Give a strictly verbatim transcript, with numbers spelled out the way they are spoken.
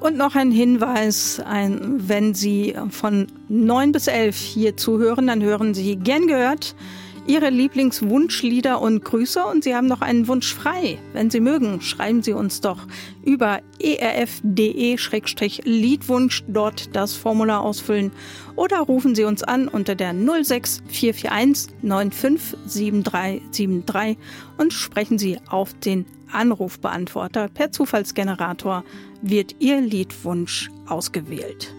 Und noch ein Hinweis, ein, wenn Sie von neun bis elf hier zuhören, dann hören Sie gern gehört Ihre Lieblingswunschlieder und Grüße und Sie haben noch einen Wunsch frei. Wenn Sie mögen, schreiben Sie uns doch über e r f punkt d e Schrägstrich Liedwunsch, dort das Formular ausfüllen oder rufen Sie uns an unter der null sechs vier vier eins neun fünf sieben drei sieben drei und sprechen Sie auf den Anrufbeantworter. Per Zufallsgenerator wird Ihr Liedwunsch ausgewählt.